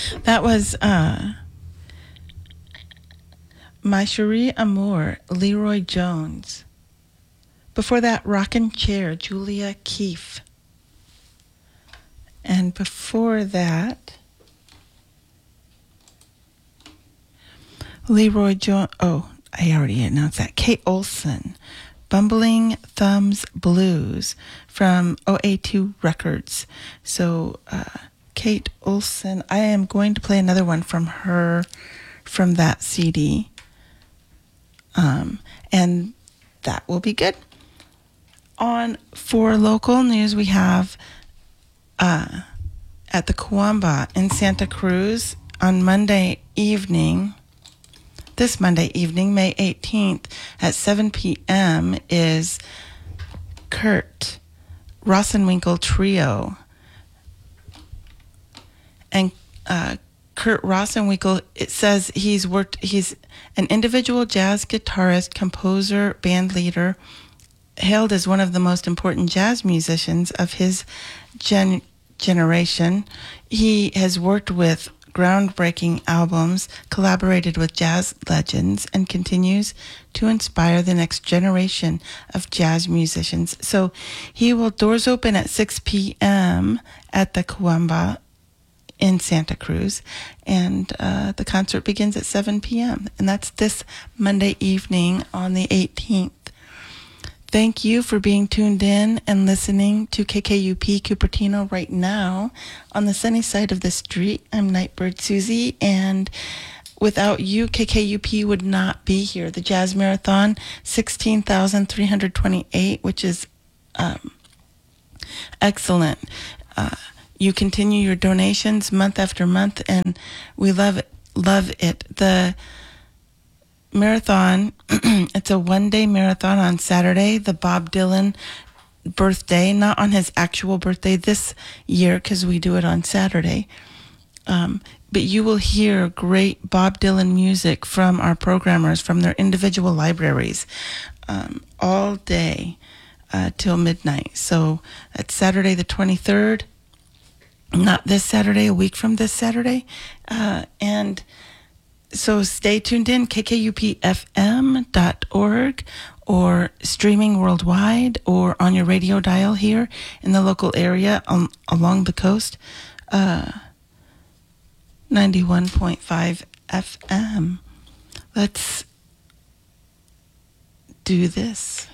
That was My Cherie Amour, Leroy Jones. Before that, Rockin' Chair, Julia Keefe. And before that, Leroy Jones. Oh, I already announced that. Kate Olsen, Bumbling Thumbs Blues from OA2 Records. So, Kate Olsen, I am going to play another one from her, from that CD. And that will be good. For local news, we have at the Kiwamba in Santa Cruz on this Monday evening, May 18th at 7 p.m. is Kurt Rosenwinkel Trio. And Kurt Rosenwinkel, it says he's an individual jazz guitarist, composer, band leader, hailed as one of the most important jazz musicians of his generation. He has worked with groundbreaking albums, collaborated with jazz legends, and continues to inspire the next generation of jazz musicians. So doors open at 6 p.m. at the Kiwamba in Santa Cruz, and the concert begins at 7 p.m. And that's this Monday evening on the 18th. Thank you for being tuned in and listening to KKUP Cupertino right now on the sunny side of the street. I'm Nightbird Susie, and without you, KKUP would not be here. The Jazz Marathon, 16,328, which is excellent. You continue your donations month after month, and we love it. The marathon, it's a one-day marathon on Saturday, the Bob Dylan birthday, not on his actual birthday this year because we do it on Saturday. But you will hear great Bob Dylan music from our programmers, from their individual libraries, all day till midnight. So that's Saturday the 23rd, not this Saturday, a week from this Saturday. And so stay tuned in, kkupfm.org, or streaming worldwide, or on your radio dial here in the local area along the coast, 91.5 FM. Let's do this.